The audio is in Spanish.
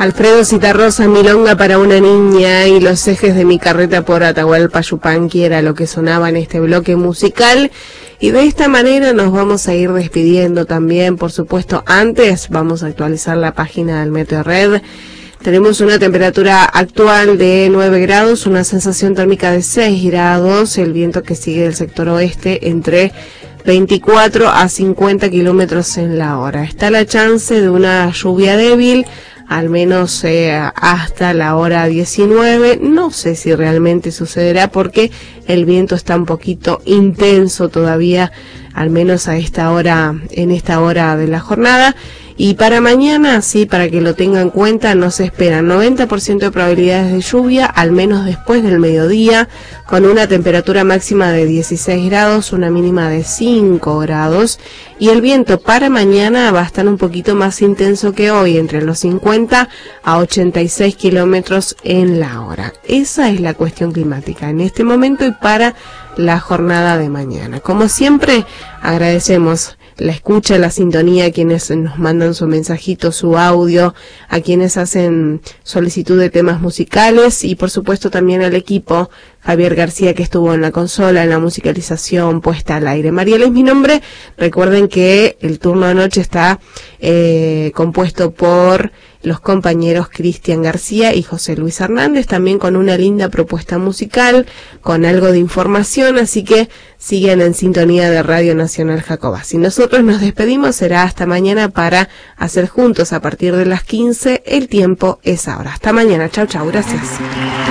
Alfredo Citarrosa, Milonga para una niña y los ejes de mi carreta por Atahualpa Yupanqui era lo que sonaba en este bloque musical. Y de esta manera nos vamos a ir despidiendo también, por supuesto. Antes vamos a actualizar la página del Meteo Red. Tenemos una temperatura actual de 9 grados, una sensación térmica de 6 grados, el viento que sigue del sector oeste entre 24 a 50 kilómetros en la hora. Está la chance de una lluvia débil, al menos hasta la hora 19. No sé si realmente sucederá porque el viento está un poquito intenso todavía, al menos a esta hora, en esta hora de la jornada. Y para mañana, sí, para que lo tengan en cuenta, nos esperan 90% de probabilidades de lluvia, al menos después del mediodía, con una temperatura máxima de 16 grados, una mínima de 5 grados. Y el viento para mañana va a estar un poquito más intenso que hoy, entre los 50 a 86 kilómetros en la hora. Esa es la cuestión climática en este momento y para la jornada de mañana. Como siempre, agradecemos la escucha, la sintonía, a quienes nos mandan su mensajito, su audio, a quienes hacen solicitud de temas musicales y por supuesto también al equipo, Javier García, que estuvo en la consola, en la musicalización puesta al aire. Mariel es mi nombre. Recuerden que el turno de noche está compuesto por los compañeros Cristian García y José Luis Hernández, también con una linda propuesta musical, con algo de información, así que siguen en sintonía de Radio Nacional Jacobás. Si nosotros nos despedimos, será hasta mañana para hacer juntos a partir de las 15. El tiempo es ahora. Hasta mañana. Chau, chau. Gracias.